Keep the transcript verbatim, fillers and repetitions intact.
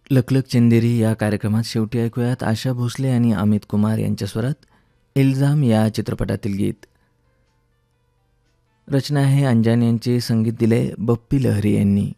लकलक चंदेरी या कार्यक्रमात शेवटी ऐकूयात आशा भोसले आणि अमित कुमार यांच्या स्वरात इल्जाम या चित्रपटातील गीत. रचना आहे अंजान यांची, संगीत दिले बप्पी लहरी यांनी.